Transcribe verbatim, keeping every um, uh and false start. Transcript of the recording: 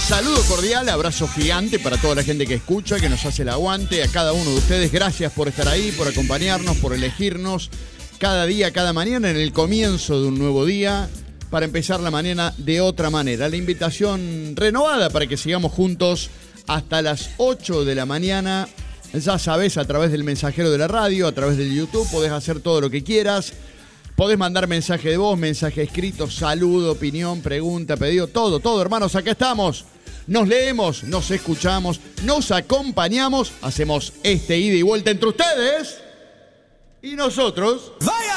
Saludo cordial, abrazo gigante para toda la gente que escucha, que nos hace el aguante. A cada uno de ustedes, gracias por estar ahí, por acompañarnos, por elegirnos cada día, cada mañana, en el comienzo de un nuevo día, para empezar la mañana de otra manera. La invitación renovada para que sigamos juntos hasta las ocho de la mañana. Ya sabes, a través del mensajero de la radio, a través del YouTube, podés hacer todo lo que quieras. Podés mandar mensaje de voz, mensaje escrito, saludo, opinión, pregunta, pedido, todo, todo, hermanos, acá estamos. Nos leemos, nos escuchamos, nos acompañamos, hacemos este ida y vuelta entre ustedes y nosotros. ¡Vaya!